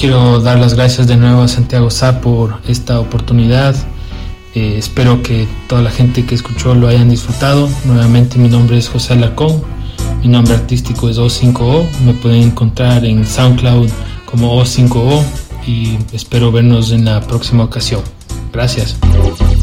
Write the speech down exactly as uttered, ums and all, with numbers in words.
quiero dar las gracias de nuevo a Santiago Sá por esta oportunidad. Eh, espero que toda la gente que escuchó lo hayan disfrutado. Nuevamente, mi nombre es José Alarcón, mi nombre artístico es O cinco O. Me pueden encontrar en SoundCloud como O cinco O y espero vernos en la próxima ocasión. Gracias.